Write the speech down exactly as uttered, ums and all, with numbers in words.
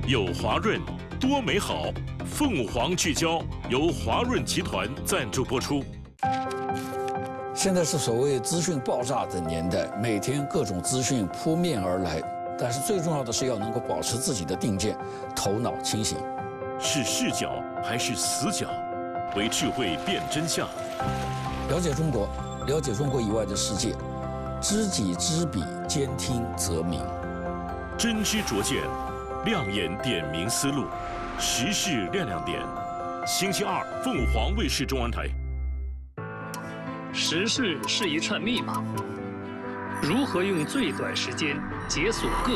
有华润，多美好。凤凰聚焦由华润集团赞助播出。 现在是所谓资讯爆炸的年代，每天各种资讯扑面而来，但是最重要的是要能够保持自己的定见，头脑清醒。 是视角还是死角？为智慧辨真相。 了解中国，了解中国以外的世界，知己知彼，兼听则明。 真知灼见，亮眼点明思路，时事亮亮点。星期二，凤凰卫视中文台。 时事是一串密码，如何用最短时间解锁各